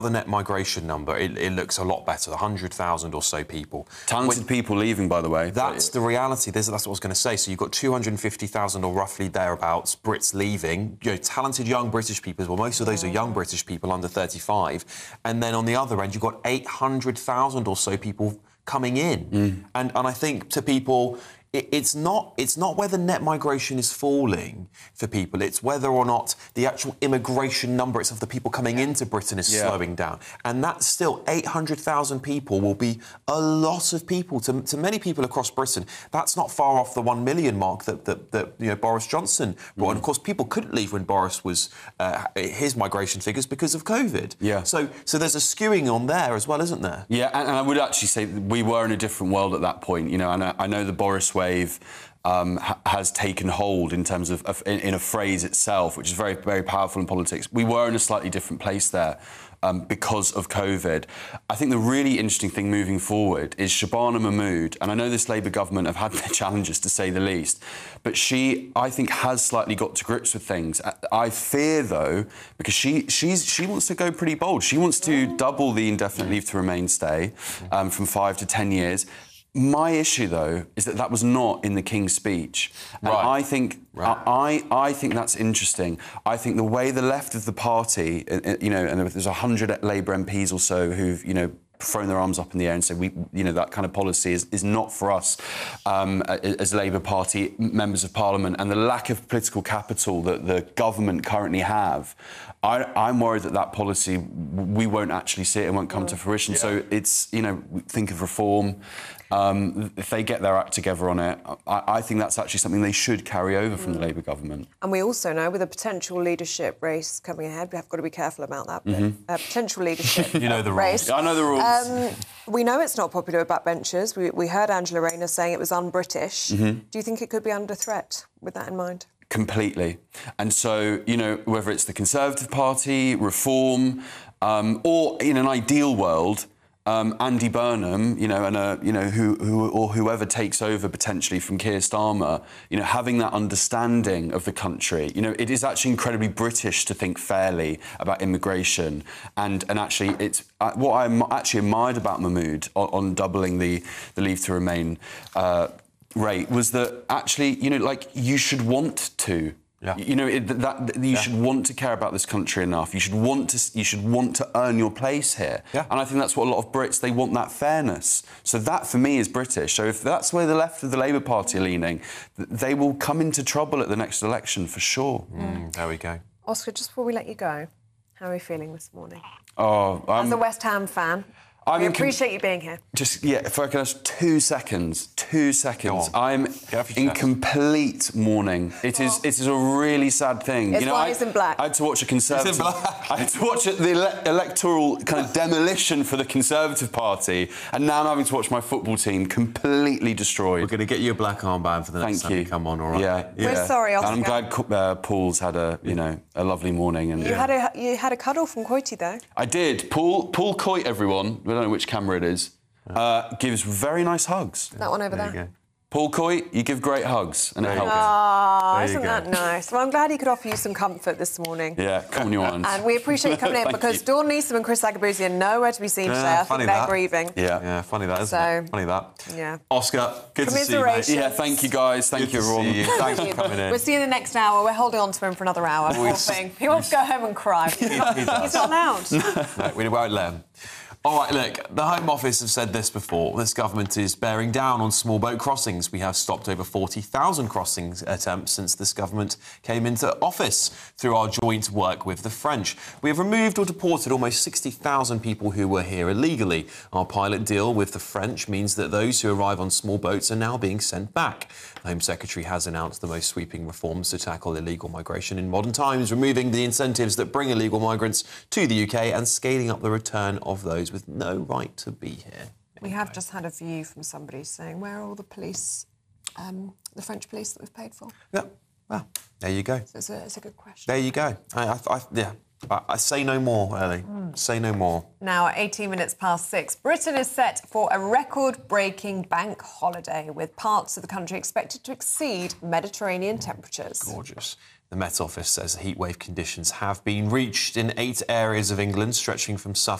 the net migration number, it looks a lot better. 100,000 or so people. Talented people leaving, by the way. That's the reality. That's what I was going to say. So you've got 250,000 or roughly thereabouts Brits leaving. You know, talented young British people. Well, most of those are young British people under 35. And then on the other end, you've got 800,000 or so people coming in. And I think to people, it's not whether net migration is falling for people, it's whether or not the actual immigration number of the people coming into Britain is slowing down. And that's still 800,000 people will be a lot of people to many people across Britain. That's not far off the 1 million mark that you know, Boris Johnson brought. And of course, people couldn't leave when Boris was his migration figures because of COVID. Yeah. So there's a skewing on there as well, isn't there? Yeah, and I would actually say that we were in a different world at that point. You know, and I know the Boris wave has taken hold in terms of in a phrase itself, which is very, very powerful in politics. We were in a slightly different place there because of COVID. I think the really interesting thing moving forward is Shabana Mahmood, and I know this Labour government have had their challenges, to say the least, but she, I think, has slightly got to grips with things. I fear, though, because she wants to go pretty bold. She wants to double the indefinite leave to remain stay from 5 to 10 years. My issue, though, is that was not in the King's speech. And I think I think that's interesting. I think the way the left of the party, you know, and there's 100 Labour MPs or so who've, you know, thrown their arms up in the air and said, you know, that kind of policy is not for us as Labour Party members of Parliament, and the lack of political capital that the government currently have, I'm worried that policy, we won't actually see it and won't come to fruition. So it's, you know, think of reform. If they get their act together on it, I think that's actually something they should carry over from the Labour government. And we also know, with a potential leadership race coming ahead, we have got to be careful about that. But, potential leadership you know the race. rules. I know the rules. We know it's not popular with backbenchers. We heard Angela Rayner saying it was un-British. Do you think it could be under threat with that in mind? Completely. And so, you know, whether it's the Conservative Party, Reform, or in an ideal world, Andy Burnham, you know, and you know, whoever takes over potentially from Keir Starmer, you know, having that understanding of the country, you know, it is actually incredibly British to think fairly about immigration, and actually, it's what I actually admired about Mahmood on doubling the leave to remain rate was that actually, you know, like, you should want to. Yeah. You know, you should want to care about this country enough. You should want to earn your place here. Yeah. And I think that's what a lot of Brits, they want that fairness. So that, for me, is British. So if that's where the left of the Labour Party are leaning, they will come into trouble at the next election, for sure. There we go. Oscar, just before we let you go, how are you feeling this morning? Oh, as a West Ham fan, we appreciate you being here. Just, yeah, if I can have 2 seconds. 2 seconds. I'm in complete mourning. It is a really sad thing. It's, you know, why he's in black. I had to watch a Conservative... I had to watch the electoral kind of demolition for the Conservative Party, and now I'm having to watch my football team completely destroyed. We're going to get you a black armband for the next time you come on, all right? Yeah. We're sorry, Oscar. And I'm glad Paul's had a lovely morning. And you had a cuddle from Coity, though. I did. Paul Coit, everyone. I don't know which camera it is. Gives very nice hugs. That one over there. Paul Coit, you give great hugs and it helps. Oh, isn't that nice? Well, I'm glad he could offer you some comfort this morning. Yeah, come on your ones. And we appreciate you coming in, because Dawn Neeson and Chris Agabouzi are nowhere to be seen today. I think they're grieving. Yeah, funny that, isn't it? Funny that. Yeah. Oscar, good to see you, mate. Yeah, thank you, guys. Thank you, everyone. Thanks for coming in. We'll see you in the next hour. We're holding on to him for another hour. Poor thing. He wants to go home and cry. He's not allowed. No, we won't let him. All right, look, the Home Office have said this before. This government is bearing down on small boat crossings. We have stopped over 40,000 crossings attempts since this government came into office through our joint work with the French. We have removed or deported almost 60,000 people who were here illegally. Our pilot deal with the French means that those who arrive on small boats are now being sent back. The Home Secretary has announced the most sweeping reforms to tackle illegal migration in modern times, removing the incentives that bring illegal migrants to the UK and scaling up the return of those with no right to be here. We have just had a view from somebody saying, where are all the police, the French police that we've paid for? Yeah, well, there you go. So it's a good question. There you go. I say no more, Ellie. Say no more. Now, at 18 minutes past 6, Britain is set for a record-breaking bank holiday, with parts of the country expected to exceed Mediterranean temperatures. Gorgeous. The Met Office says heatwave conditions have been reached in 8 areas of England, stretching from Suffolk